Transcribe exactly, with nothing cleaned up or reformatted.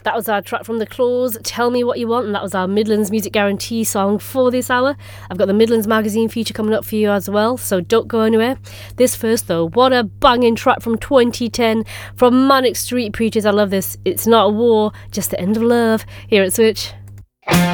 That was our track from The Claws, Tell Me What You Want, and that was our Midlands Music Guarantee song for this hour. I've got the Midlands Magazine feature coming up for you as well, so don't go anywhere. This first though, what a banging track from twenty ten from Manic Street Preachers. I love this. It's not a war, just the end of love. Here at Switch.